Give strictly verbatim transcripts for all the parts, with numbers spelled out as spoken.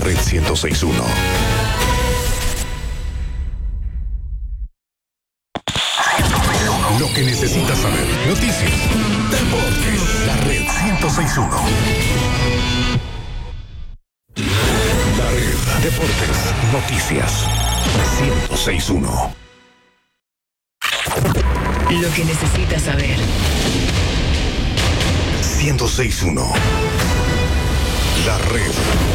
red ciento seis punto uno. Lo que necesitas saber. Noticias, deportes, la red ciento seis punto uno. La red, deportes, noticias, ciento seis punto uno. Lo que necesitas saber. ciento seis punto uno. La red.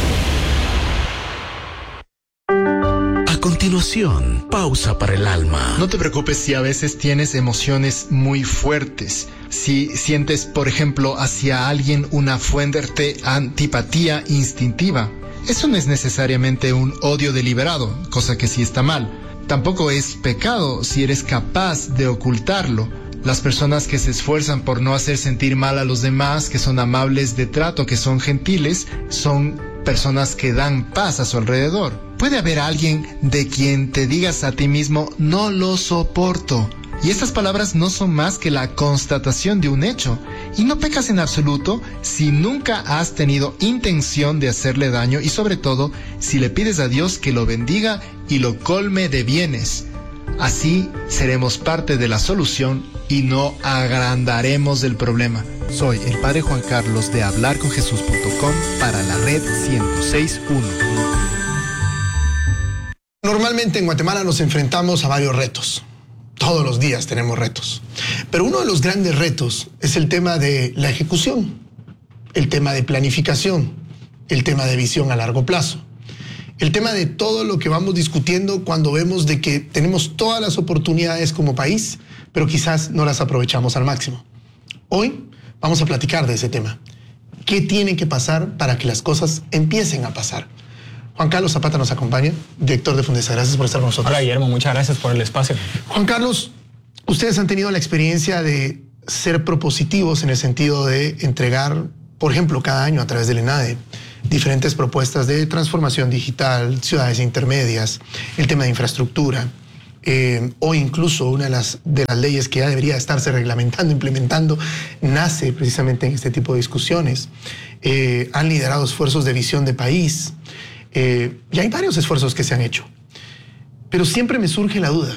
A continuación, pausa para el alma. No te preocupes si a veces tienes emociones muy fuertes. Si sientes, por ejemplo, hacia alguien una fuerte antipatía instintiva. Eso no es necesariamente un odio deliberado, cosa que sí está mal. Tampoco es pecado si eres capaz de ocultarlo. Las personas que se esfuerzan por no hacer sentir mal a los demás, que son amables de trato, que son gentiles, son personas que dan paz a su alrededor. Puede haber alguien de quien te digas a ti mismo, no lo soporto. Y estas palabras no son más que la constatación de un hecho. Y no pecas en absoluto si nunca has tenido intención de hacerle daño y sobre todo si le pides a Dios que lo bendiga y lo colme de bienes. Así seremos parte de la solución y no agrandaremos el problema. Soy el Padre Juan Carlos de hablar con jesús punto com para la red ciento seis punto uno. Normalmente en Guatemala nos enfrentamos a varios retos. Todos los días tenemos retos. Pero uno de los grandes retos es el tema de la ejecución, el tema de planificación, el tema de visión a largo plazo. El tema de todo lo que vamos discutiendo cuando vemos de que tenemos todas las oportunidades como país, pero quizás no las aprovechamos al máximo. Hoy vamos a platicar de ese tema. ¿Qué tiene que pasar para que las cosas empiecen a pasar? Juan Carlos Zapata nos acompaña, director de Fundesa. Gracias por estar con nosotros. Hola, Guillermo, muchas gracias por el espacio. Juan Carlos, ustedes han tenido la experiencia de ser propositivos en el sentido de entregar, por ejemplo, cada año a través del ENADE, diferentes propuestas de transformación digital, ciudades intermedias, el tema de infraestructura, eh, o incluso una de las, de las leyes que ya debería estarse reglamentando, implementando, nace precisamente en este tipo de discusiones. Eh, han liderado esfuerzos de visión de país. Eh, y hay varios esfuerzos que se han hecho. Pero siempre me surge la duda,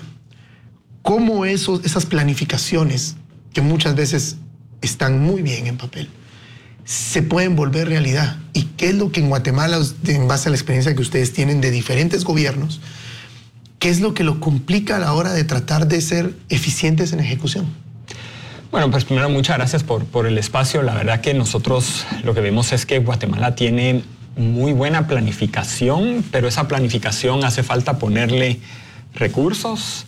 ¿cómo esos, esas planificaciones, que muchas veces están muy bien en papel, se pueden volver realidad? ¿Y qué es lo que en Guatemala, en base a la experiencia que ustedes tienen de diferentes gobiernos, qué es lo que lo complica a la hora de tratar de ser eficientes en ejecución? Bueno, pues primero muchas gracias por, por el espacio. La verdad que nosotros lo que vemos es que Guatemala tiene muy buena planificación, pero esa planificación hace falta ponerle recursos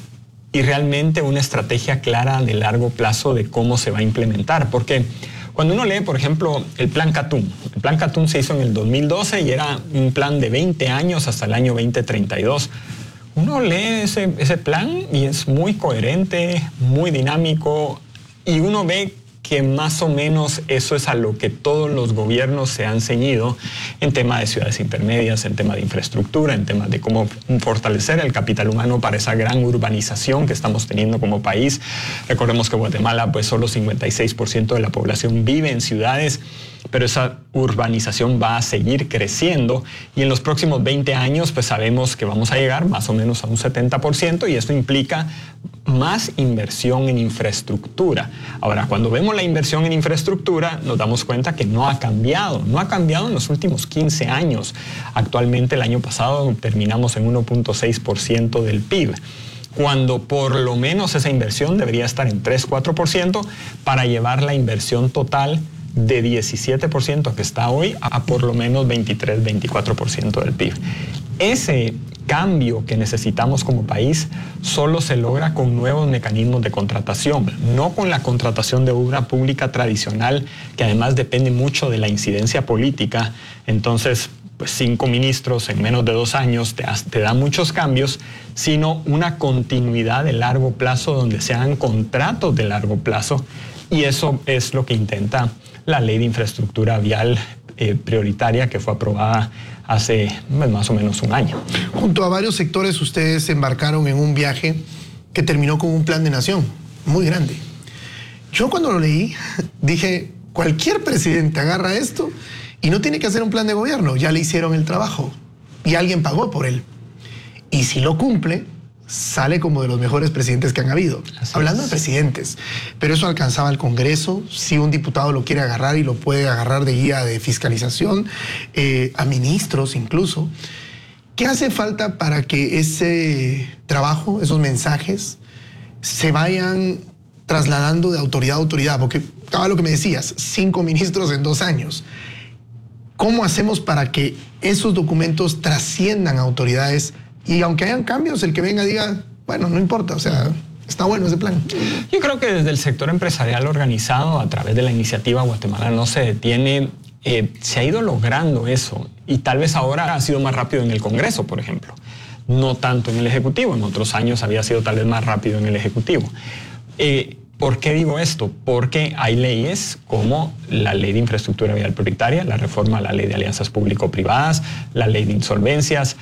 y realmente una estrategia clara de largo plazo de cómo se va a implementar. Porque cuando uno lee, por ejemplo, el Plan Catún, el Plan Catún se hizo en el dos mil doce y era un plan de veinte años hasta el año veinte treinta y dos. Uno lee ese, ese plan y es muy coherente, muy dinámico, y uno ve que más o menos eso es a lo que todos los gobiernos se han ceñido en tema de ciudades intermedias, en tema de infraestructura, en tema de cómo fortalecer el capital humano para esa gran urbanización que estamos teniendo como país. Recordemos que Guatemala, pues solo cincuenta y seis por ciento de la población vive en ciudades, pero esa urbanización va a seguir creciendo y en los próximos veinte años pues sabemos que vamos a llegar más o menos a un setenta por ciento y esto implica más inversión en infraestructura. Ahora, cuando vemos la inversión en infraestructura, nos damos cuenta que no ha cambiado, no ha cambiado en los últimos quince años. Actualmente, el año pasado terminamos en uno punto seis por ciento del P I B, cuando por lo menos esa inversión debería estar en tres a cuatro por ciento para llevar la inversión total de diecisiete por ciento que está hoy a por lo menos veintitrés a veinticuatro por ciento del P I B. Ese cambio que necesitamos como país solo se logra con nuevos mecanismos de contratación, no con la contratación de obra pública tradicional, que además depende mucho de la incidencia política. Entonces, pues cinco ministros en menos de dos años te, te da muchos cambios, sino una continuidad de largo plazo donde se hagan contratos de largo plazo, y eso es lo que intenta la Ley de Infraestructura Vial eh, Prioritaria, que fue aprobada hace pues, más o menos un año. Junto a varios sectores ustedes se embarcaron en un viaje que terminó con un plan de nación muy grande. Yo cuando lo leí dije, cualquier presidente agarra esto Y no tiene que hacer un plan de gobierno, ya le hicieron el trabajo y alguien pagó por él. Y si lo cumple, sale como de los mejores presidentes que han habido. Así Hablando es. de presidentes, pero eso alcanzaba al Congreso. Si un diputado lo quiere agarrar y lo puede agarrar de guía de fiscalización, eh, a ministros incluso. ¿Qué hace falta para que ese trabajo, esos mensajes, se vayan trasladando de autoridad a autoridad? Porque acaba lo que me decías, cinco ministros en dos años. ¿Cómo hacemos para que esos documentos trasciendan a autoridades y aunque hayan cambios, el que venga diga, bueno, no importa, o sea, está bueno ese plan? Yo creo que desde el sector empresarial organizado, a través de la iniciativa Guatemala no se detiene, eh, se ha ido logrando eso. Y tal vez ahora ha sido más rápido en el Congreso, por ejemplo. No tanto en el Ejecutivo. En otros años había sido tal vez más rápido en el Ejecutivo. Eh, ¿Por qué digo esto? Porque hay leyes como la Ley de Infraestructura Vial Prioritaria, la reforma a la Ley de Alianzas Público-Privadas, la Ley de Insolvencias,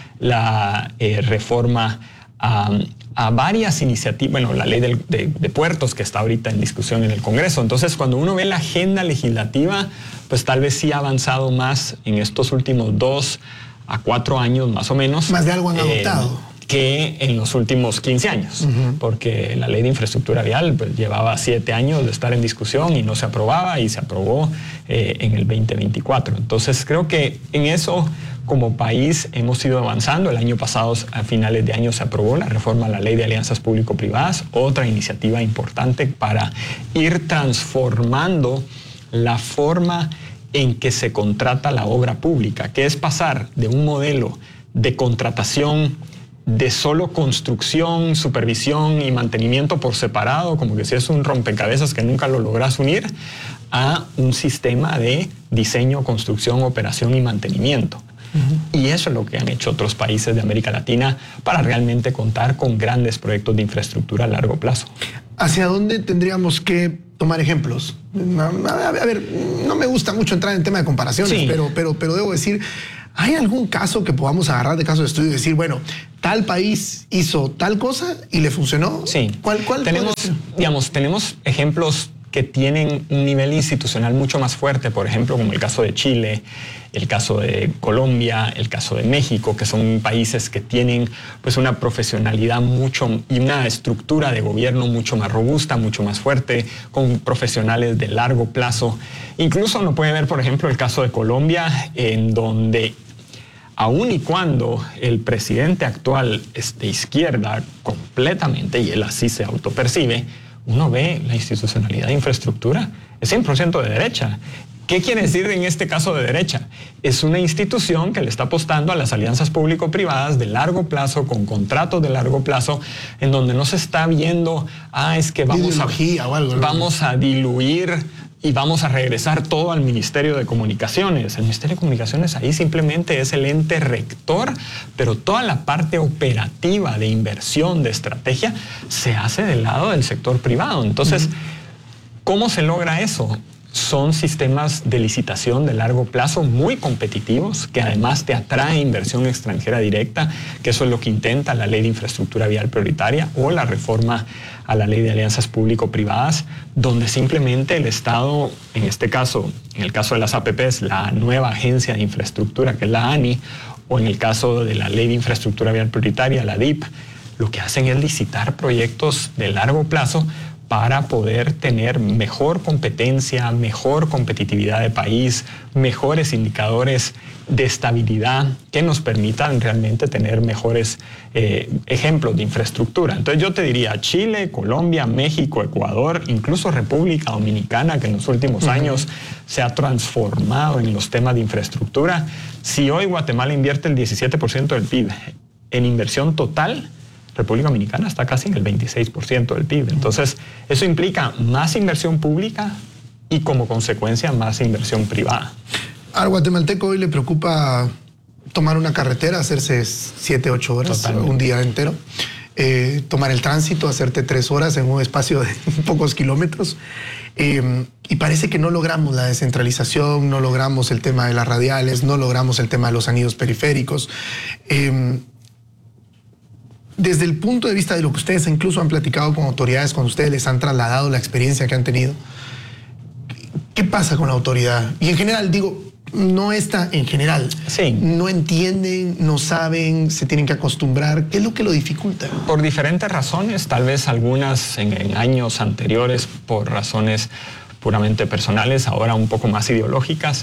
la eh, reforma a, a varias iniciativas, bueno, la Ley de, de, de Puertos que está ahorita en discusión en el Congreso. Entonces, cuando uno ve la agenda legislativa, pues tal vez sí ha avanzado más en estos últimos dos a cuatro años más o menos. Más de algo han adoptado. Eh, que en los últimos quince años, uh-huh. porque la Ley de Infraestructura Vial pues, llevaba siete años de estar en discusión y no se aprobaba y se aprobó eh, en el veinte veinticuatro. Entonces creo que en eso como país hemos ido avanzando. El año pasado, a finales de año, se aprobó la reforma a la Ley de Alianzas Público-Privadas, otra iniciativa importante para ir transformando la forma en que se contrata la obra pública, que es pasar de un modelo de contratación de solo construcción, supervisión y mantenimiento por separado, como que si es un rompecabezas que nunca lo logras unir, a un sistema de diseño, construcción, operación y mantenimiento. Uh-huh. Y eso es lo que han hecho otros países de América Latina para realmente contar con grandes proyectos de infraestructura a largo plazo. ¿Hacia dónde tendríamos que tomar ejemplos? A ver, no me gusta mucho entrar en tema de comparaciones, sí. pero, pero, pero debo decir, ¿hay algún caso que podamos agarrar de caso de estudio y decir, bueno, tal país hizo tal cosa y le funcionó? Sí. ¿Cuál, cuál tenemos, puede ser? digamos, tenemos ejemplos que tienen un nivel institucional mucho más fuerte, por ejemplo, como el caso de Chile, el caso de Colombia, el caso de México, que son países que tienen pues una profesionalidad mucho y una estructura de gobierno mucho más robusta, mucho más fuerte, con profesionales de largo plazo. Incluso uno puede ver, por ejemplo, el caso de Colombia, en donde aun y cuando el presidente actual es de izquierda completamente, y él así se autopercibe, uno ve la institucionalidad de infraestructura, es cien por ciento de derecha. ¿Qué quiere decir en este caso de derecha? Es una institución que le está apostando a las alianzas público-privadas de largo plazo, con contratos de largo plazo, en donde no se está viendo, ah, es que vamos, a, o algo, ¿no? vamos a diluir y vamos a regresar todo al Ministerio de Comunicaciones. El Ministerio de Comunicaciones ahí simplemente es el ente rector, pero toda la parte operativa de inversión, de estrategia, se hace del lado del sector privado. Entonces, uh-huh. ¿cómo se logra eso? Son sistemas de licitación de largo plazo muy competitivos, que además te atrae inversión extranjera directa, que eso es lo que intenta la Ley de Infraestructura Vial Prioritaria o la reforma a la Ley de Alianzas Público-Privadas, donde simplemente el Estado, en este caso, en el caso de las A P Ps, la nueva agencia de infraestructura, que es la A N I, o en el caso de la Ley de Infraestructura Vial Prioritaria, la D I P, lo que hacen es licitar proyectos de largo plazo para poder tener mejor competencia, mejor competitividad de país, mejores indicadores de estabilidad que nos permitan realmente tener mejores eh, ejemplos de infraestructura. Entonces yo te diría Chile, Colombia, México, Ecuador, incluso República Dominicana, que en los últimos uh-huh. años se ha transformado en los temas de infraestructura. Si hoy Guatemala invierte el diecisiete por ciento del P I B en inversión total, República Dominicana está casi en el veintiséis por ciento del P I B. Entonces, eso implica más inversión pública y, como consecuencia, más inversión privada. Al guatemalteco hoy le preocupa tomar una carretera, hacerse siete, ocho horas, Totalmente. un día entero. Eh, tomar el tránsito, hacerte tres horas en un espacio de pocos kilómetros. Eh, y parece que no logramos la descentralización, no logramos el tema de las radiales, no logramos el tema de los anillos periféricos. Eh, Desde el punto de vista de lo que ustedes incluso han platicado con autoridades, cuando ustedes les han trasladado la experiencia que han tenido, ¿qué pasa con la autoridad? Y en general, digo, no está en general. Sí. No entienden, no saben, se tienen que acostumbrar. ¿Qué es lo que lo dificulta? Por diferentes razones, tal vez algunas en, en años anteriores por razones puramente personales, ahora un poco más ideológicas.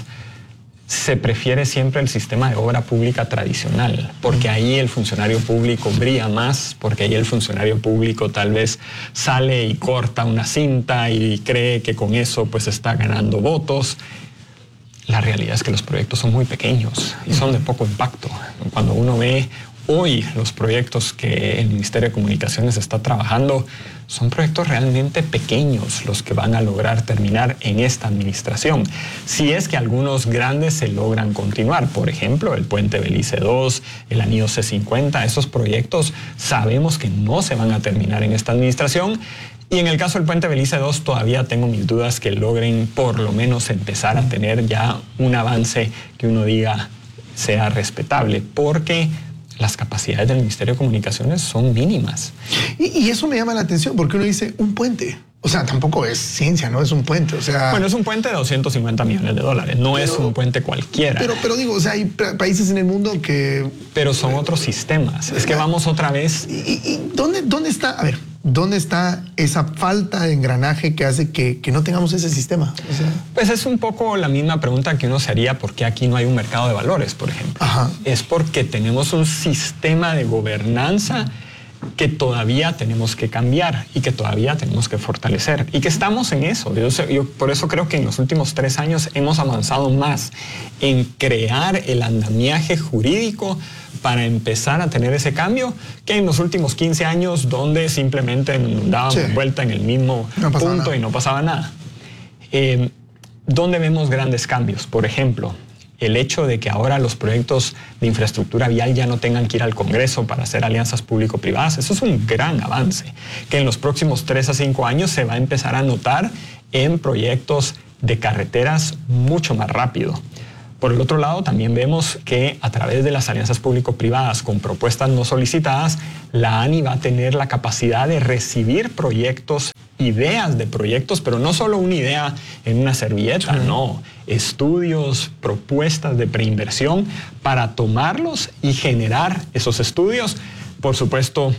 Se prefiere siempre el sistema de obra pública tradicional, porque ahí el funcionario público brilla más, porque ahí el funcionario público tal vez sale y corta una cinta y cree que con eso pues está ganando votos. La realidad es que los proyectos son muy pequeños y son de poco impacto. Cuando uno ve hoy los proyectos que el Ministerio de Comunicaciones está trabajando, son proyectos realmente pequeños los que van a lograr terminar en esta administración. Si es que algunos grandes se logran continuar, por ejemplo, el Puente Belice dos, el Anillo C cincuenta, esos proyectos sabemos que no se van a terminar en esta administración. Y en el caso del Puente Belice dos todavía tengo mis dudas que logren por lo menos empezar a tener ya un avance que uno diga sea respetable, porque las capacidades del Ministerio de Comunicaciones son mínimas. Y, y eso me llama la atención porque uno dice un puente. O sea, tampoco es ciencia, no es un puente. O sea, bueno, es un puente de doscientos cincuenta millones de dólares, no pero, es un puente cualquiera. Pero, pero digo, o sea, hay países en el mundo que... Pero son otros sistemas. Es que vamos otra vez... ¿Y, y dónde, dónde está? A ver, ¿dónde está esa falta de engranaje que hace que, que no tengamos ese sistema? O sea, pues es un poco la misma pregunta que uno se haría por qué aquí no hay un mercado de valores, por ejemplo. Ajá. Es porque tenemos un sistema de gobernanza que todavía tenemos que cambiar y que todavía tenemos que fortalecer y que estamos en eso. Yo, yo por eso creo que en los últimos tres años hemos avanzado más en crear el andamiaje jurídico para empezar a tener ese cambio que en los últimos quince años donde simplemente dábamos sí. vuelta en el mismo no punto nada. Y no pasaba nada. Eh, ¿Dónde vemos grandes cambios? Por ejemplo, el hecho de que ahora los proyectos de infraestructura vial ya no tengan que ir al Congreso para hacer alianzas público-privadas, eso es un gran avance, que en los próximos tres a cinco años se va a empezar a notar en proyectos de carreteras mucho más rápido. Por el otro lado, también vemos que a través de las alianzas público-privadas con propuestas no solicitadas, la ANI va a tener la capacidad de recibir proyectos, ideas de proyectos, pero no solo una idea en una servilleta, sí. no, estudios, propuestas de preinversión para tomarlos y generar esos estudios. Por supuesto,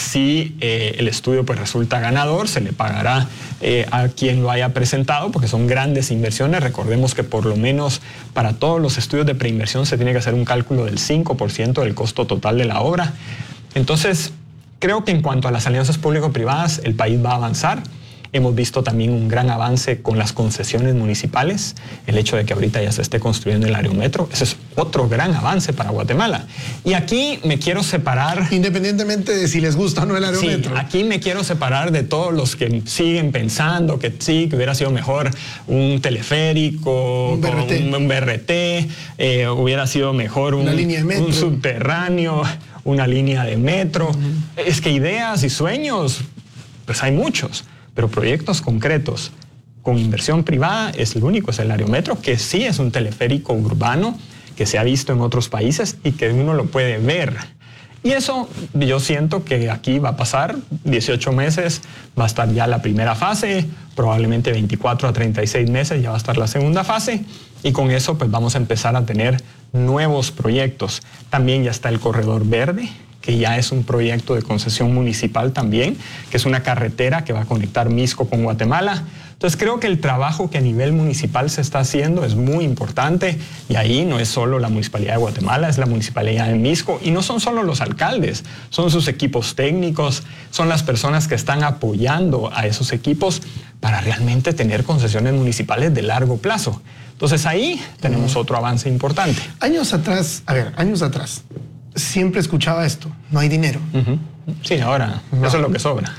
si eh, el estudio pues, resulta ganador, se le pagará eh, a quien lo haya presentado, porque son grandes inversiones. Recordemos que por lo menos para todos los estudios de preinversión se tiene que hacer un cálculo del cinco por ciento del costo total de la obra. Entonces, creo que en cuanto a las alianzas público-privadas, el país va a avanzar. Hemos visto también un gran avance con las concesiones municipales, el hecho de que ahorita ya se esté construyendo el aerometro, ese es otro gran avance para Guatemala. Y aquí me quiero separar... Independientemente de si les gusta o no el aerometro. Sí, aquí me quiero separar de todos los que siguen pensando que sí, que hubiera sido mejor un teleférico, un B R T, un, un B R T eh, hubiera sido mejor un, una línea de metro, un subterráneo, una línea de metro. Uh-huh. Es que ideas y sueños, pues hay muchos. Pero proyectos concretos con inversión privada es el único, es el aerometro, que sí es un teleférico urbano que se ha visto en otros países y que uno lo puede ver. Y eso yo siento que aquí va a pasar dieciocho meses, va a estar ya la primera fase, probablemente veinticuatro a treinta y seis meses ya va a estar la segunda fase y con eso pues vamos a empezar a tener nuevos proyectos. También ya está el Corredor Verde, que ya es un proyecto de concesión municipal también, que es una carretera que va a conectar Misco con Guatemala. Entonces creo que el trabajo que a nivel municipal se está haciendo es muy importante y ahí no es solo la Municipalidad de Guatemala, es la Municipalidad de Misco y no son solo los alcaldes, son sus equipos técnicos, son las personas que están apoyando a esos equipos para realmente tener concesiones municipales de largo plazo. Entonces ahí tenemos otro avance importante. Años atrás, a ver, años atrás, siempre escuchaba esto, no hay dinero. Uh-huh. Sí, ahora, no. Eso es lo que sobra.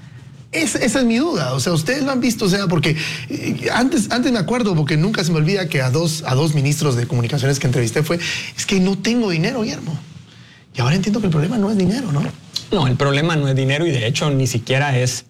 Es, esa es mi duda, o sea, ustedes lo han visto, o sea, porque antes, antes me acuerdo, porque nunca se me olvida que a dos, a dos ministros de comunicaciones que entrevisté fue, es que no tengo dinero, Guillermo. Y ahora entiendo que el problema no es dinero, ¿no? No, el problema no es dinero y de hecho ni siquiera es,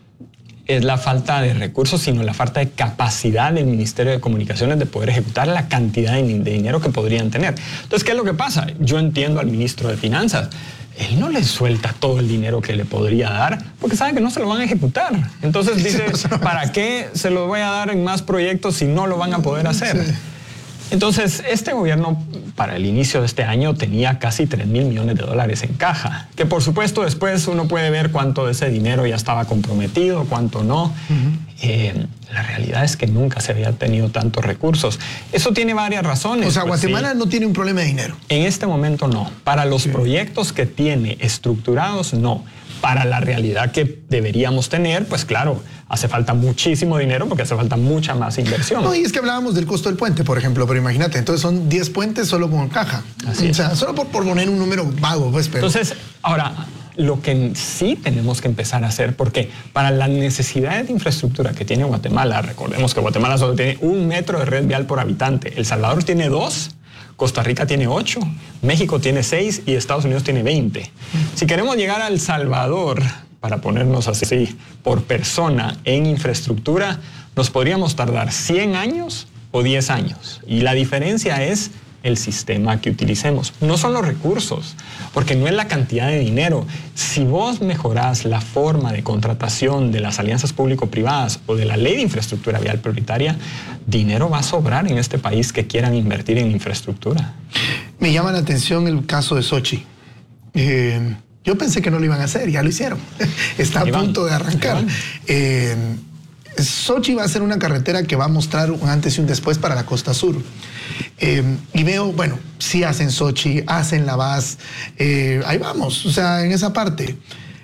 es la falta de recursos, sino la falta de capacidad del Ministerio de Comunicaciones de poder ejecutar la cantidad de, de dinero que podrían tener. Entonces, ¿qué es lo que pasa? Yo entiendo al ministro de Finanzas. Él no le suelta todo el dinero que le podría dar porque sabe que no se lo van a ejecutar. Entonces dice, ¿para qué se lo voy a dar en más proyectos si no lo van a poder hacer? Sí. Entonces, este gobierno para el inicio de este año tenía casi tres mil millones de dólares en caja, que por supuesto después uno puede ver cuánto de ese dinero ya estaba comprometido, cuánto no. Uh-huh. eh, la realidad es que nunca se había tenido tantos recursos. Eso tiene varias razones. O sea, pues, Guatemala sí. no tiene un problema de dinero. En este momento no. Para los sí. proyectos que tiene estructurados, no. Para la realidad que deberíamos tener, pues claro, hace falta muchísimo dinero porque hace falta mucha más inversión. No, y es que hablábamos del costo del puente, por ejemplo, pero imagínate, entonces son diez puentes solo con caja. Así o es. sea, solo por, por poner un número vago, pues, pero... Entonces, ahora, lo que sí tenemos que empezar a hacer, porque para las necesidades de infraestructura que tiene Guatemala, recordemos que Guatemala solo tiene un metro de red vial por habitante, El Salvador tiene dos, Costa Rica tiene ocho, México tiene seis y Estados Unidos tiene veinte. Si queremos llegar a El Salvador, para ponernos así, por persona en infraestructura, nos podríamos tardar cien años o diez años. Y la diferencia es el sistema que utilicemos. No son los recursos, porque no es la cantidad de dinero. Si vos mejorás la forma de contratación de las alianzas público-privadas o de la ley de infraestructura vial prioritaria, dinero va a sobrar en este país que quieran invertir en infraestructura. Me llama la atención el caso de Xochitl. Eh, yo pensé que no lo iban a hacer, ya lo hicieron. Está a punto de arrancar. Eh, Xochitl va a ser una carretera que va a mostrar un antes y un después para la costa sur. Eh, y veo, bueno, sí hacen Xochitl, hacen La Vaz, eh, ahí vamos, o sea, en esa parte.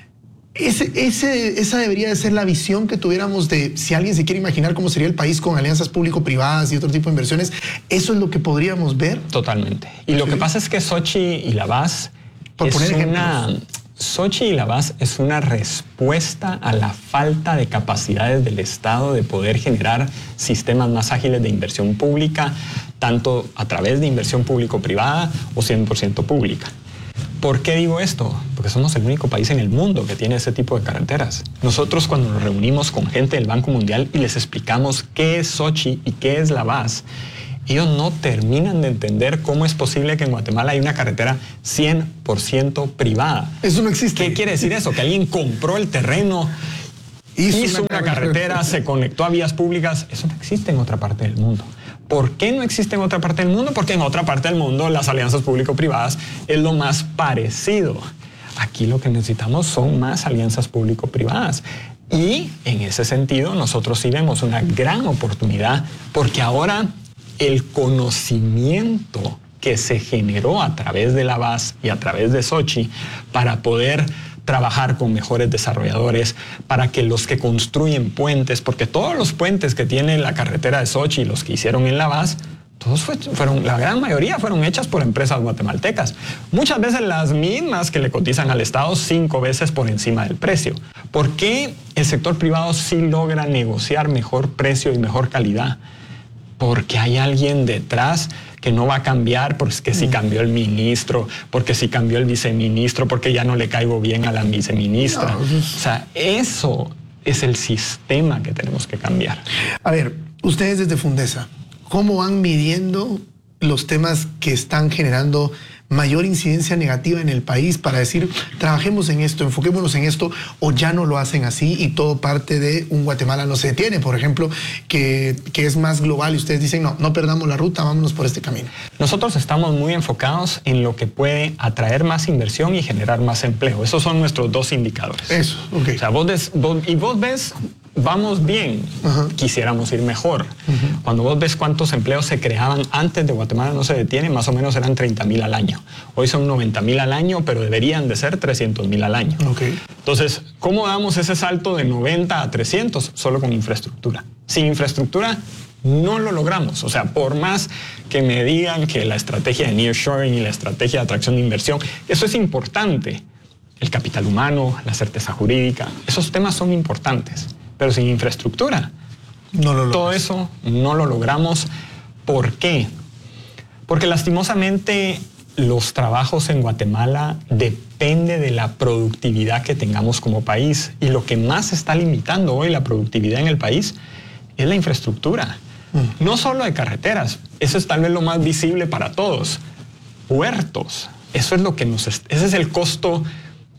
Ese, ese, esa debería de ser la visión que tuviéramos de si alguien se quiere imaginar cómo sería el país con alianzas público-privadas y otro tipo de inversiones. ¿Eso es lo que podríamos ver? Totalmente. Y lo sí. que pasa es que Xochitl y La Vaz Por es poner una... Xochitl y La Vaz es una respuesta a la falta de capacidades del Estado de poder generar sistemas más ágiles de inversión pública, tanto a través de inversión público-privada o cien por ciento pública. ¿Por qué digo esto? Porque somos el único país en el mundo que tiene ese tipo de carreteras. Nosotros cuando nos reunimos con gente del Banco Mundial y les explicamos qué es Xochitl y qué es La Vaz, ellos no terminan de entender cómo es posible que en Guatemala hay una carretera cien por ciento privada. Eso no existe. ¿Qué quiere decir eso? Que alguien compró el terreno, hizo, hizo una, una carretera, se conectó a vías públicas. Eso no existe en otra parte del mundo. ¿Por qué no existe en otra parte del mundo? Porque en otra parte del mundo las alianzas público-privadas es lo más parecido. Aquí lo que necesitamos son más alianzas público-privadas. Y en ese sentido nosotros sí vemos una gran oportunidad porque ahora el conocimiento que se generó a través de La Vaz y a través de Xochitl para poder trabajar con mejores desarrolladores, para que los que construyen puentes, porque todos los puentes que tiene la carretera de Xochitl, los que hicieron en La Vaz, todos fueron, la gran mayoría fueron hechas por empresas guatemaltecas. Muchas veces las mismas que le cotizan al Estado cinco veces por encima del precio. ¿Por qué el sector privado sí logra negociar mejor precio y mejor calidad? Porque hay alguien detrás que no va a cambiar porque si cambió el ministro, porque si cambió el viceministro, porque ya no le caigo bien a la viceministra. No, es... O sea, eso es el sistema que tenemos que cambiar. A ver, ustedes desde Fundesa, ¿cómo van midiendo los temas que están generando mayor incidencia negativa en el país para decir, trabajemos en esto, enfoquémonos en esto, o ya no lo hacen así y todo parte de un Guatemala no se detiene, por ejemplo, que, que es más global y ustedes dicen, no, no perdamos la ruta, vámonos por este camino? Nosotros estamos muy enfocados en lo que puede atraer más inversión y generar más empleo. Esos son nuestros dos indicadores. Eso, ok. O sea, vos, des, vos y vos ves... Vamos bien, uh-huh. Quisiéramos ir mejor. Uh-huh. Cuando vos ves cuántos empleos se creaban antes de Guatemala no se detiene, más o menos eran treinta mil al año. Hoy son noventa mil al año, pero deberían de ser trescientos mil al año. Okay. Entonces, ¿cómo damos ese salto de noventa a trescientos? Solo con infraestructura. Sin infraestructura no lo logramos. O sea, por más que me digan que la estrategia de nearshoring y la estrategia de atracción de inversión, eso es importante. El capital humano, la certeza jurídica, esos temas son importantes. Pero sin infraestructura, no lo todo eso no lo logramos. ¿Por qué? Porque lastimosamente los trabajos en Guatemala depende de la productividad que tengamos como país. Y lo que más está limitando hoy la productividad en el país es la infraestructura. Mm. No solo de carreteras, eso es tal vez lo más visible para todos. Huertos, eso es lo que nos, ese es el costo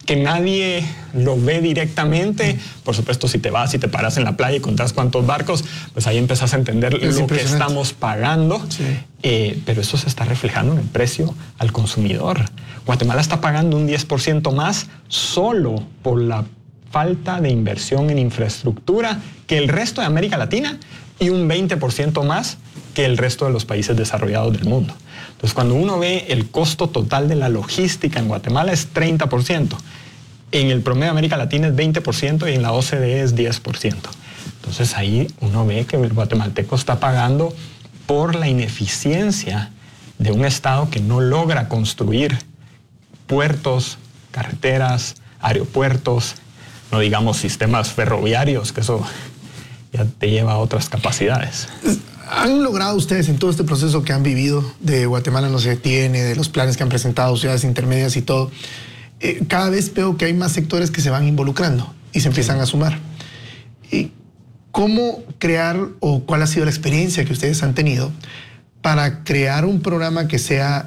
que nadie lo ve directamente. Por supuesto, si te vas y te paras en la playa y contás cuántos barcos, pues ahí empezás a entender es lo que estamos pagando. Sí. Eh, pero eso se está reflejando en el precio al consumidor. Guatemala está pagando un diez por ciento más solo por la falta de inversión en infraestructura que el resto de América Latina y un veinte por ciento más que el resto de los países desarrollados del mundo. Entonces, cuando uno ve el costo total de la logística en Guatemala es treinta por ciento. En el promedio de América Latina es veinte por ciento y en la O C D E es diez por ciento. Entonces, ahí uno ve que el guatemalteco está pagando por la ineficiencia de un Estado que no logra construir puertos, carreteras, aeropuertos, no digamos sistemas ferroviarios, que eso ya te lleva a otras capacidades. ¿Han logrado ustedes en todo este proceso que han vivido de Guatemala no se detiene, de los planes que han presentado, ciudades intermedias y todo? Eh, cada vez veo que hay más sectores que se van involucrando y se empiezan sí. a sumar. ¿Y cómo crear o cuál ha sido la experiencia que ustedes han tenido para crear un programa que sea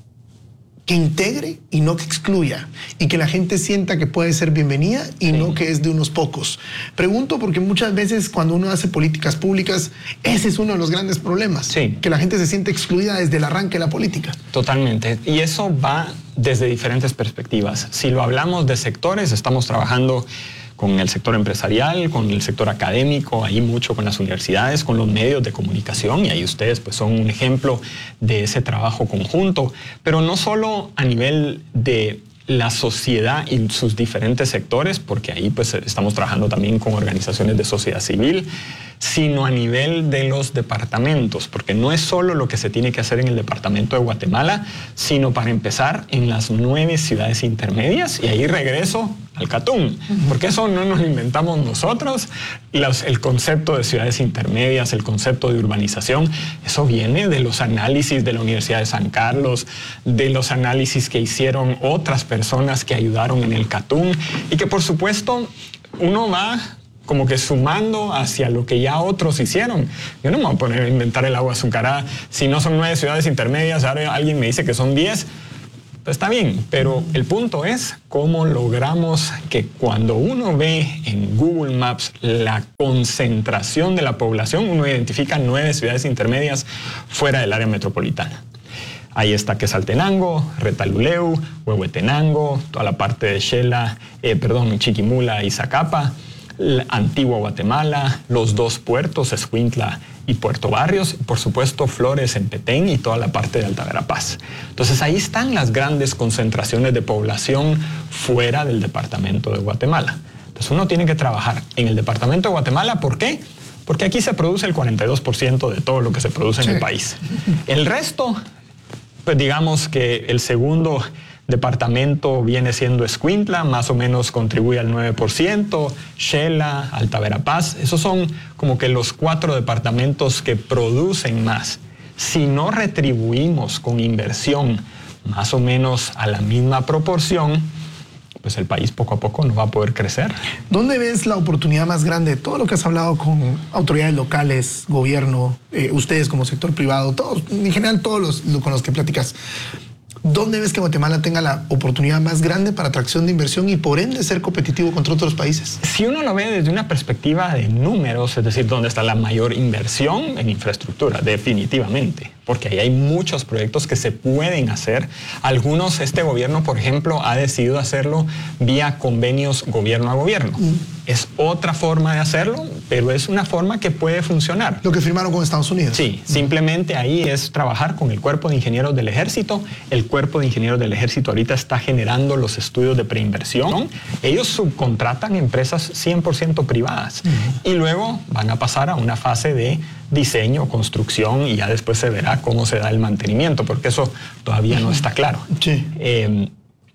que integre y no que excluya y que la gente sienta que puede ser bienvenida y sí. no que es de unos pocos? Pregunto porque muchas veces cuando uno hace políticas públicas, ese es uno de los grandes problemas, sí. que la gente se siente excluida desde el arranque de la política. Totalmente, y eso va desde diferentes perspectivas. Si lo hablamos de sectores, estamos trabajando con el sector empresarial, con el sector académico, ahí mucho con las universidades, con los medios de comunicación, y ahí ustedes pues, son un ejemplo de ese trabajo conjunto, pero no solo a nivel de la sociedad y sus diferentes sectores, porque ahí pues estamos trabajando también con organizaciones de sociedad civil, sino a nivel de los departamentos, porque no es solo lo que se tiene que hacer en el departamento de Guatemala, sino para empezar en las nueve ciudades intermedias, y ahí regreso al Catún, porque eso no nos lo inventamos nosotros. Los, el concepto de ciudades intermedias, el concepto de urbanización, eso viene de los análisis de la Universidad de San Carlos, de los análisis que hicieron otras personas que ayudaron en el Catún, y que por supuesto uno va como que sumando hacia lo que ya otros hicieron. Yo no me voy a poner a inventar el agua azucarada. Si no son nueve ciudades intermedias, ahora alguien me dice que son diez, pues está bien. Pero el punto es cómo logramos que cuando uno ve en Google Maps la concentración de la población, uno identifica nueve ciudades intermedias fuera del área metropolitana. Ahí está Quetzaltenango, Retaluleu, Huehuetenango, toda la parte de Xela, eh, perdón, Chiquimula y Zacapa, Antigua Guatemala, los dos puertos, Escuintla y Puerto Barrios, y por supuesto Flores en Petén y toda la parte de Alta Verapaz. Entonces ahí están las grandes concentraciones de población fuera del departamento de Guatemala. Entonces uno tiene que trabajar en el departamento de Guatemala. ¿Por qué? Porque aquí se produce el cuarenta y dos por ciento de todo lo que se produce en sí. el país. El resto, pues digamos que el segundo departamento viene siendo Escuintla, más o menos contribuye al nueve por ciento, Xela, Alta Verapaz, esos son como que los cuatro departamentos que producen más. Si no retribuimos con inversión más o menos a la misma proporción, pues el país poco a poco no va a poder crecer. ¿Dónde ves la oportunidad más grande? Todo lo que has hablado con autoridades locales, gobierno, eh, ustedes como sector privado, todos, en general todos los, los con los que platicas. ¿Dónde ves que Guatemala tenga la oportunidad más grande para atracción de inversión y por ende ser competitivo contra otros países? Si uno lo ve desde una perspectiva de números, es decir, ¿dónde está la mayor inversión en infraestructura? Definitivamente, porque ahí hay muchos proyectos que se pueden hacer. Algunos, este gobierno, por ejemplo, ha decidido hacerlo vía convenios gobierno a gobierno. Mm. Es otra forma de hacerlo, pero es una forma que puede funcionar. Lo que firmaron con Estados Unidos. Sí, simplemente ahí es trabajar con el Cuerpo de Ingenieros del Ejército. El Cuerpo de Ingenieros del Ejército ahorita está generando los estudios de preinversión. Ellos subcontratan empresas cien por ciento privadas uh-huh. y luego van a pasar a una fase de diseño, construcción y ya después se verá cómo se da el mantenimiento, porque eso todavía no está claro. Sí. Eh,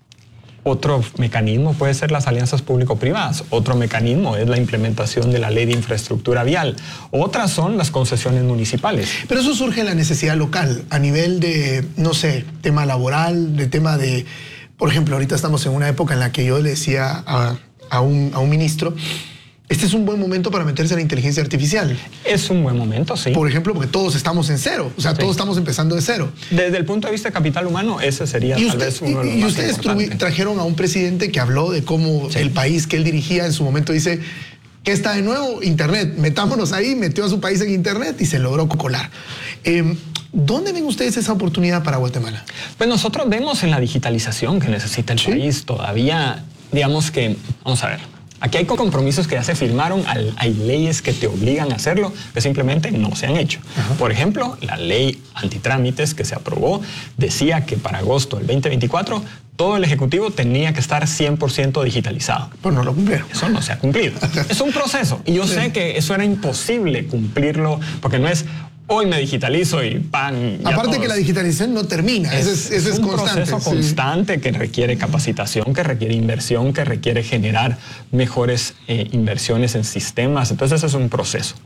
Otro mecanismo puede ser las alianzas público-privadas. Otro mecanismo es la implementación de la ley de infraestructura vial. Otras son las concesiones municipales. Pero eso surge de la necesidad local, a nivel de, no sé, tema laboral, de tema de... Por ejemplo, ahorita estamos en una época en la que yo le decía a, a, un, a un ministro, Este es un buen momento para meterse en la inteligencia artificial. Es un buen momento, sí. Por ejemplo, porque todos estamos en cero. O sea, sí. todos estamos empezando de cero. Desde el punto de vista de capital humano, ese sería y tal usted, vez uno de los y más ustedes importantes. trajeron a un presidente que habló de cómo sí. el país que él dirigía en su momento dice que está de nuevo Internet. Metámonos ahí, metió a su país en Internet y se logró colar. Eh, ¿Dónde ven ustedes esa oportunidad para Guatemala? Pues nosotros vemos en la digitalización que necesita el ¿Sí? país. Todavía, digamos que, vamos a ver, aquí hay compromisos que ya se firmaron, hay leyes que te obligan a hacerlo, que simplemente no se han hecho. Ajá. Por ejemplo, la ley antitrámites que se aprobó decía que para agosto del veinte veinticuatro todo el Ejecutivo tenía que estar cien por ciento digitalizado. Pues no lo cumplieron. Eso no se ha cumplido. Es un proceso. Y yo sí. sé que eso era imposible cumplirlo, porque no es hoy me digitalizo y pan. Aparte todos. que la digitalización no termina, es, eso es, eso es un constante. proceso sí. constante que requiere capacitación, que requiere inversión, que requiere generar mejores eh, inversiones en sistemas. Entonces es un proceso.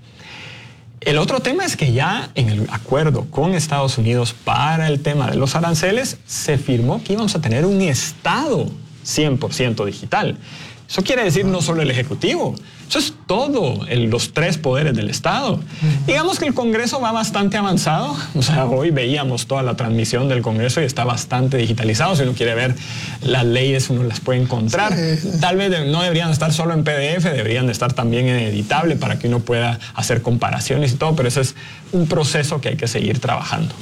El otro tema es que ya en el acuerdo con Estados Unidos para el tema de los aranceles se firmó que íbamos a tener un Estado cien por ciento digital. Eso quiere decir no solo el Ejecutivo, eso es todo, el, los tres poderes del Estado. Uh-huh. Digamos que el Congreso va bastante avanzado. O sea, hoy veíamos toda la transmisión del Congreso y está bastante digitalizado. Si uno quiere ver las leyes, uno las puede encontrar. Sí. Tal vez de, no deberían estar solo en P D F, deberían de estar también en editable para que uno pueda hacer comparaciones y todo, pero ese es un proceso que hay que seguir trabajando.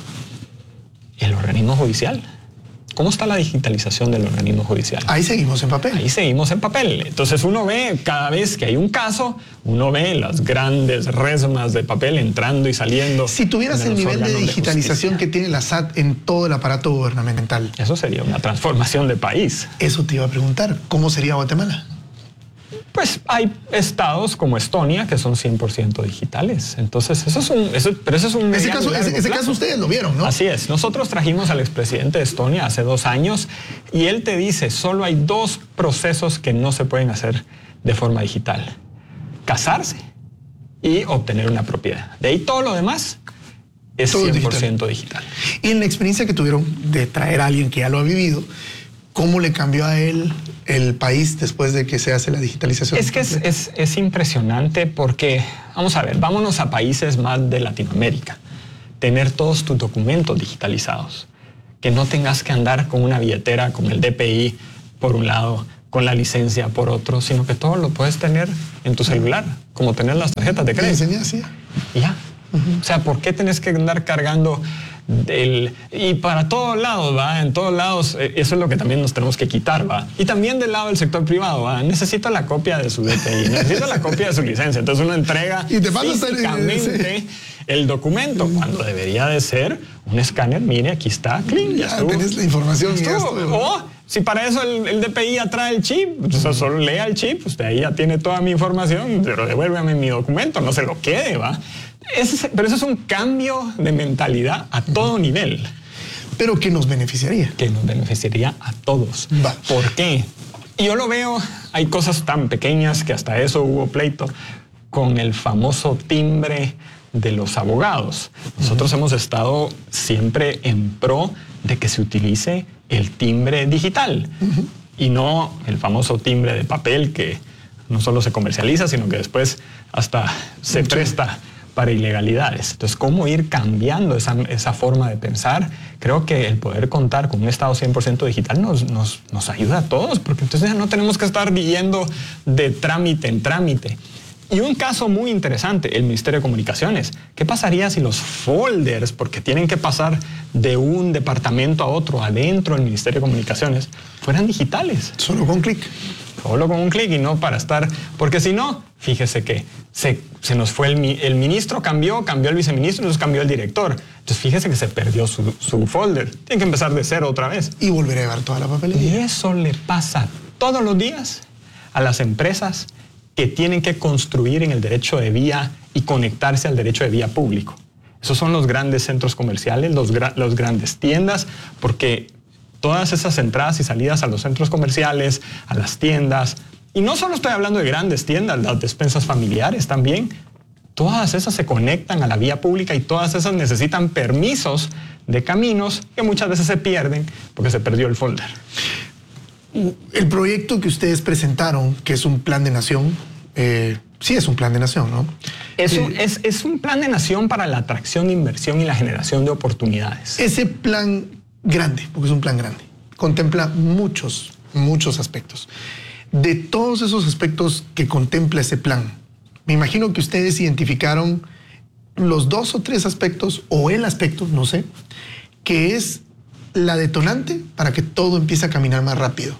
El organismo judicial. ¿Cómo está la digitalización del organismo judicial? Ahí seguimos en papel. Ahí seguimos en papel. Entonces uno ve, cada vez que hay un caso, uno ve las grandes resmas de papel entrando y saliendo. Si tuvieras el nivel de digitalización de que tiene la S A T en todo el aparato gubernamental. Eso sería una transformación de país. Eso te iba a preguntar. ¿Cómo sería Guatemala? Pues hay estados como Estonia que son cien por ciento digitales. Entonces, eso es un... Eso, pero eso es un... Ese, caso, ese, ese caso ustedes lo vieron, ¿no? Así es. Nosotros trajimos al expresidente de Estonia hace dos años y él te dice, solo hay dos procesos que no se pueden hacer de forma digital. Casarse y obtener una propiedad. De ahí todo lo demás es todo cien por ciento digital. digital. Y en la experiencia que tuvieron de traer a alguien que ya lo ha vivido, ¿cómo le cambió a él el país después de que se hace la digitalización? Es que es, es, es impresionante porque, vamos a ver, vámonos a países más de Latinoamérica. Tener todos tus documentos digitalizados. Que no tengas que andar con una billetera, con el D P I por un lado, con la licencia por otro, sino que todo lo puedes tener en tu celular, como tener las tarjetas de crédito. Sí, sí. Y ya. Uh-huh. O sea, ¿por qué tenés que andar cargando del, y para todos lados, ¿va? En todos lados, eso es lo que también nos tenemos que quitar, ¿va? Y también del lado del sector privado, ¿va? Necesito la copia de su D P I, necesito la copia de su licencia. Entonces uno entrega y te físicamente el documento cuando debería de ser un escáner. Mire, aquí está, clean, ya, ya tenés la información. Ya estuvo. O si para eso el, el D P I ya trae el chip, entonces solo lea el chip, usted ahí ya tiene toda mi información, pero devuélveme mi documento, no se lo quede, ¿va? Ese, pero eso es un cambio de mentalidad a todo nivel. Pero que nos beneficiaría. Que nos beneficiaría a todos. Va. ¿Por qué? Y yo lo veo, hay cosas tan pequeñas que hasta eso hubo pleito con el famoso timbre de los abogados. Nosotros uh-huh. hemos estado siempre en pro de que se utilice el timbre digital uh-huh. y no el famoso timbre de papel que no solo se comercializa, sino que después hasta se Mucho. presta para ilegalidades. Entonces, ¿cómo ir cambiando esa, esa forma de pensar? Creo que el poder contar con un Estado cien por ciento digital nos, nos, nos ayuda a todos, porque entonces ya no tenemos que estar yendo de trámite en trámite. Y un caso muy interesante, el Ministerio de Comunicaciones. ¿Qué pasaría si los folders, porque tienen que pasar de un departamento a otro adentro del Ministerio de Comunicaciones, fueran digitales? Solo con clic. Solo con un clic y no para estar... Porque si no, fíjese que se, se nos fue el, el ministro, cambió, cambió el viceministro, entonces cambió el director. Entonces fíjese que se perdió su, su folder. Tiene que empezar de cero otra vez. Y volver a llevar toda la papelería. Y eso le pasa todos los días a las empresas que tienen que construir en el derecho de vía y conectarse al derecho de vía público. Esos son los grandes centros comerciales, los, gra los grandes tiendas, porque todas esas entradas y salidas a los centros comerciales, a las tiendas, y no solo estoy hablando de grandes tiendas, las despensas familiares también, todas esas se conectan a la vía pública y todas esas necesitan permisos de caminos que muchas veces se pierden porque se perdió el folder. El proyecto que ustedes presentaron, que es un plan de nación, eh, sí es un plan de nación, ¿no? Es un, Eh, es, es un plan de nación para la atracción de inversión y la generación de oportunidades. Ese plan grande, porque es un plan grande, contempla muchos, muchos aspectos. De todos esos aspectos que contempla ese plan, me imagino que ustedes identificaron los dos o tres aspectos, o el aspecto, no sé, que es la detonante para que todo empiece a caminar más rápido.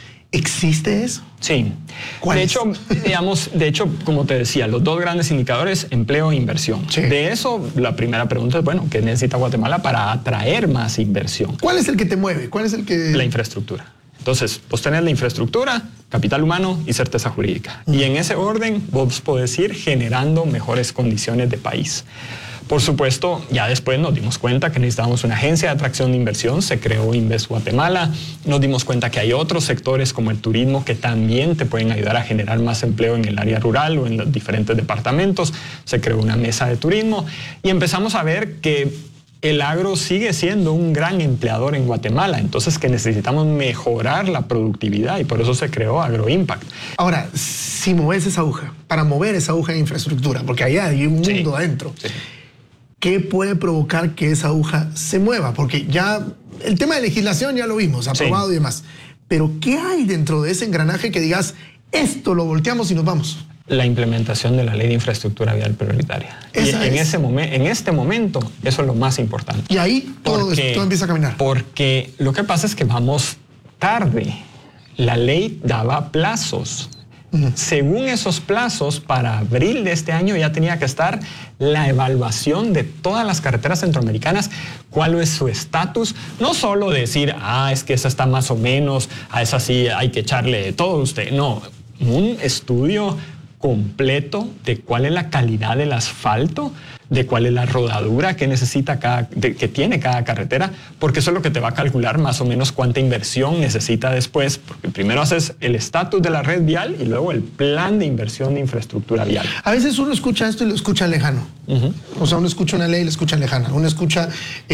¿Existe eso? Sí. ¿Cuál De es? hecho, digamos, de hecho, como te decía, los dos grandes indicadores, empleo e inversión. Sí. De eso, la primera pregunta es, bueno, ¿qué necesita Guatemala para atraer más inversión? ¿Cuál es el que te mueve? ¿Cuál es el que...? La infraestructura. Entonces, vos tenés la infraestructura, capital humano y certeza jurídica. Y en ese orden, vos podés ir generando mejores condiciones de país. Por supuesto, ya después nos dimos cuenta que necesitábamos una agencia de atracción de inversión, se creó Invest Guatemala, nos dimos cuenta que hay otros sectores como el turismo que también te pueden ayudar a generar más empleo en el área rural o en los diferentes departamentos, se creó una mesa de turismo y empezamos a ver que el agro sigue siendo un gran empleador en Guatemala, entonces que necesitamos mejorar la productividad y por eso se creó AgroImpact. Ahora, si mueves esa aguja, para mover esa aguja de infraestructura, porque allá hay un Sí. mundo adentro, Sí. ¿qué puede provocar que esa aguja se mueva? Porque ya el tema de legislación ya lo vimos, aprobado Sí. y demás. Pero ¿qué hay dentro de ese engranaje que digas, esto lo volteamos y nos vamos? La implementación de la ley de infraestructura vial prioritaria. Y Esa en, es. ese momen- en este momento, eso es lo más importante. Y ahí todo, Porque- todo empieza a caminar. Porque lo que pasa es que vamos tarde. La ley daba plazos. Según esos plazos, para abril de este año ya tenía que estar la evaluación de todas las carreteras centroamericanas, cuál es su estatus, no solo decir, ah, es que esa está más o menos, a esa sí hay que echarle todo usted, no, un estudio completo de cuál es la calidad del asfalto, de cuál es la rodadura que necesita cada, de, que tiene cada carretera, porque eso es lo que te va a calcular más o menos cuánta inversión necesita después, porque primero haces el estatus de la red vial y luego el plan de inversión de infraestructura vial. A veces uno escucha esto y lo escucha lejano. Uh-huh. O sea, uno escucha una ley y la escucha lejana. Uno escucha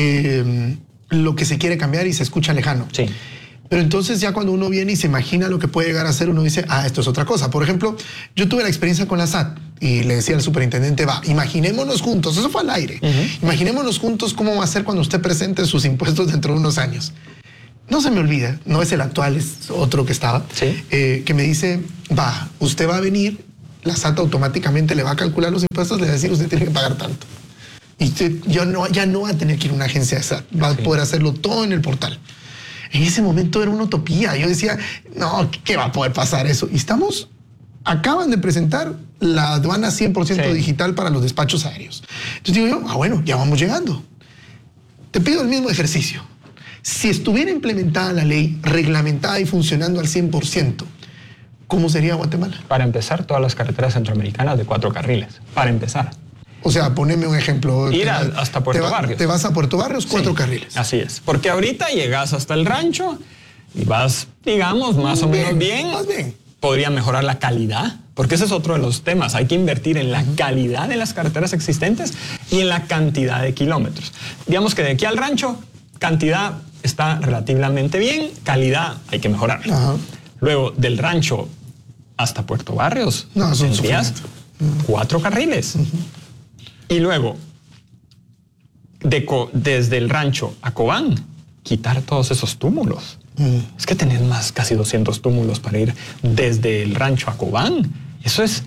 eh, lo que se quiere cambiar y se escucha lejano. Sí. Pero entonces ya cuando uno viene y se imagina lo que puede llegar a ser, uno dice, ah, esto es otra cosa. Por ejemplo, yo tuve la experiencia con la S A T y le decía al superintendente, va, imaginémonos juntos, eso fue al aire, uh-huh. imaginémonos juntos cómo va a ser cuando usted presente sus impuestos dentro de unos años. No se me olvida, no es el actual, es otro que estaba, ¿Sí? eh, que me dice, va, usted va a venir, la S A T automáticamente le va a calcular los impuestos, le va a decir, usted tiene que pagar tanto. Y usted yo no, ya no va a tener que ir a una agencia de S A T, va okay. a poder hacerlo todo en el portal. En ese momento era una utopía. Yo decía, no, ¿qué va a poder pasar eso? Y estamos, acaban de presentar la aduana cien por ciento sí. digital para los despachos aéreos. Entonces digo yo, ah, bueno, ya vamos llegando. Te pido el mismo ejercicio. Si estuviera implementada la ley, reglamentada y funcionando al cien por ciento, ¿cómo sería Guatemala? Para empezar, todas las carreteras centroamericanas de cuatro carriles. Para empezar. O sea, poneme un ejemplo. Ir te, hasta Puerto te va, Barrios. Te vas a Puerto Barrios, cuatro sí, carriles. Así es. Porque ahorita llegas hasta el rancho y vas, digamos, más o bien, menos bien. Más bien. Podría mejorar la calidad, porque ese es otro de los temas. Hay que invertir en la calidad de las carreteras existentes y en la cantidad de kilómetros. Digamos que de aquí al rancho, cantidad está relativamente bien, calidad hay que mejorarla. Ajá. Luego, del rancho hasta Puerto Barrios, no, son tendrías cuatro carriles. Uh-huh. Y luego, de co- desde el rancho a Cobán, quitar todos esos túmulos. Mm. Es que tenés más, casi doscientos túmulos para ir desde el rancho a Cobán. Eso es,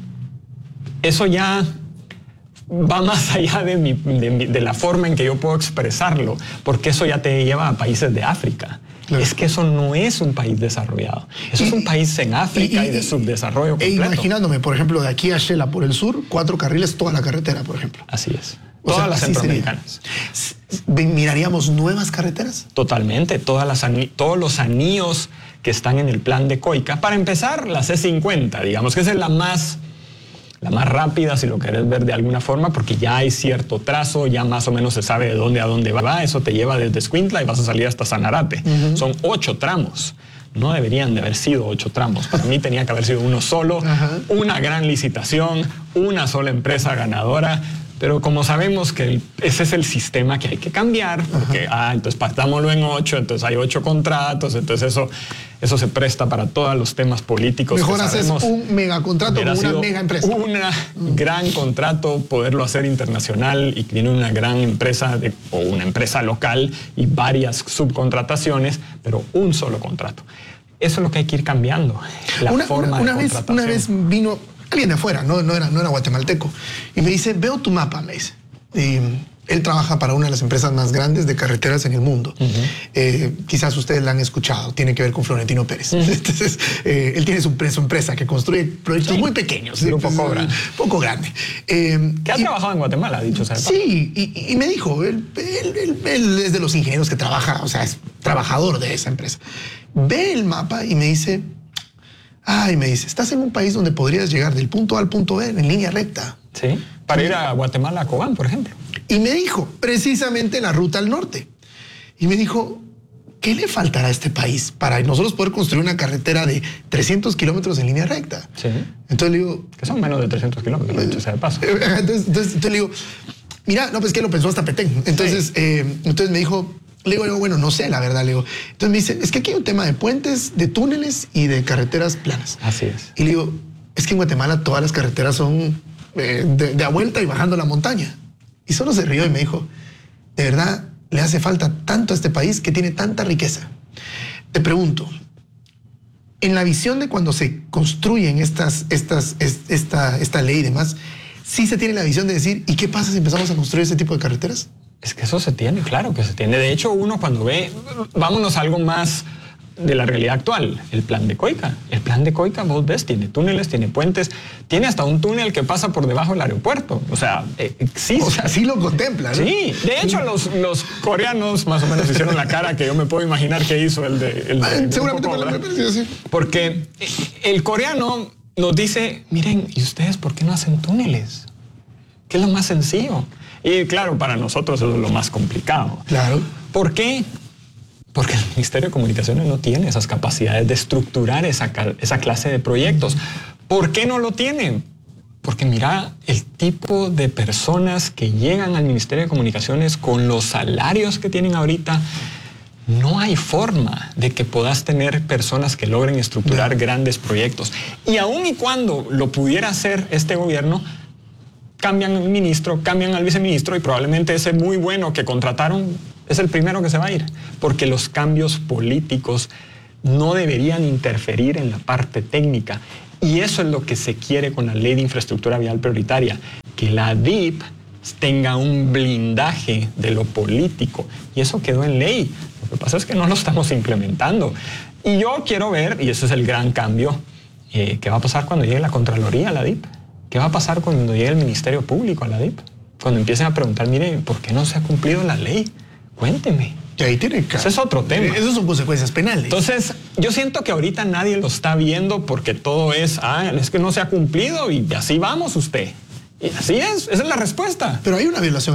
eso ya va más allá de, mi, de, mi, de la forma en que yo puedo expresarlo, porque eso ya te lleva a países de África. Claro. Es que eso no es un país desarrollado. Eso y, es un país en África y, y, y de subdesarrollo completo. E imaginándome, por ejemplo, de aquí a Shela por el sur, cuatro carriles, toda la carretera, por ejemplo. Así es. O Todas sea, las centroamericanas. ¿Miraríamos nuevas carreteras? Totalmente. Todas las ani- todos los anillos que están en el plan de COICA. Para empezar, la C cincuenta, digamos que esa es la más... la más rápida, si lo querés ver de alguna forma, porque ya hay cierto trazo, ya más o menos se sabe de dónde a dónde va. Eso te lleva desde Escuintla y vas a salir hasta Sanarate. Uh-huh. Son ocho tramos. No deberían de haber sido ocho tramos. Para mí tenía que haber sido uno solo, uh-huh. una gran licitación, una sola empresa ganadora, Pero como sabemos que el, ese es el sistema que hay que cambiar, porque, ah, entonces partámoslo en ocho, entonces hay ocho contratos, entonces eso, eso se presta para todos los temas políticos. Mejor haces un megacontrato con una mega empresa. Un mm. gran contrato, poderlo hacer internacional y que viene una gran empresa de, o una empresa local y varias subcontrataciones, pero un solo contrato. Eso es lo que hay que ir cambiando. La una, forma una, una de vez, contratación. Una vez vino alguien de afuera, no, no, era, no era guatemalteco, y me dice, veo tu mapa, me dice. Y él trabaja para una de las empresas más grandes de carreteras en el mundo. Uh-huh. eh, quizás ustedes la han escuchado, tiene que ver con Florentino Pérez. Uh-huh. Entonces, eh, él tiene su, su empresa que construye proyectos sí. muy pequeños. Grupo pues, Cobra. Poco grande. Eh, que ha y, trabajado en Guatemala, dicho sea. Sí, y, y me dijo, él, él, él, él es de los ingenieros que trabaja, o sea, es trabajador de esa empresa. Ve el mapa y me dice, ay, me dice, estás en un país donde podrías llegar del punto A al punto B en línea recta. Sí, para ir a Guatemala, a Cobán, por ejemplo. Y me dijo, precisamente la ruta al norte. Y me dijo, ¿qué le faltará a este país para nosotros poder construir una carretera de trescientos kilómetros en línea recta? Sí. Entonces le digo... Que son menos de trescientos kilómetros, dicho sea de paso. Entonces, entonces, entonces le digo, mira, no, pues que lo pensó hasta Petén. Entonces, sí. eh, entonces me dijo... Le digo, le digo, bueno, no sé, la verdad, le digo. Entonces me dice, es que aquí hay un tema de puentes, de túneles y de carreteras planas. Así es. Y le digo, es que en Guatemala todas las carreteras son eh, de, de a vuelta y bajando la montaña. Y solo se rió y me dijo, de verdad, le hace falta tanto a este país que tiene tanta riqueza. Te pregunto, en la visión de cuando se construyen estas, estas, esta, esta ley y demás, ¿sí se tiene la visión de decir, ¿y qué pasa si empezamos a construir ese tipo de carreteras? Es que eso se tiene, claro que se tiene. De hecho, uno cuando ve, vámonos a algo más de la realidad actual, el plan de Coica. El plan de Coica, vos ves, tiene túneles, tiene puentes, tiene hasta un túnel que pasa por debajo del aeropuerto. O sea, existe. O sea, sí lo contempla, ¿no? Sí, de hecho, los, los coreanos más o menos hicieron la cara que yo me puedo imaginar que hizo el de... El de Seguramente me lo pareció así. Porque el coreano nos dice, miren, ¿y ustedes por qué no hacen túneles? ¿Qué es lo más sencillo? Y claro, para nosotros eso es lo más complicado. Claro. ¿Por qué? Porque el Ministerio de Comunicaciones no tiene esas capacidades de estructurar esa, esa clase de proyectos. ¿Por qué no lo tienen? Porque mira, el tipo de personas que llegan al Ministerio de Comunicaciones con los salarios que tienen ahorita, no hay forma de que puedas tener personas que logren estructurar no. grandes proyectos. Y aun y cuando lo pudiera hacer este gobierno, cambian al ministro, cambian al viceministro y probablemente ese muy bueno que contrataron es el primero que se va a ir, porque los cambios políticos no deberían interferir en la parte técnica. Y eso es lo que se quiere con la Ley de Infraestructura Vial Prioritaria, que la D I P tenga un blindaje de lo político. Y eso quedó en ley. Lo que pasa es que no lo estamos implementando. Y yo quiero ver, y ese es el gran cambio, eh, ¿qué va a pasar cuando llegue la Contraloría a la D I P? ¿Qué va a pasar cuando llegue el Ministerio Público a la D I P? Cuando empiecen a preguntar, mire, ¿por qué no se ha cumplido la ley? Cuénteme. Y ahí tiene que... Ese es otro tema. Esas son consecuencias penales. Entonces, yo siento que ahorita nadie lo está viendo porque todo es, ah, es que no se ha cumplido y así vamos usted. Y así es, esa es la respuesta. Pero hay una violación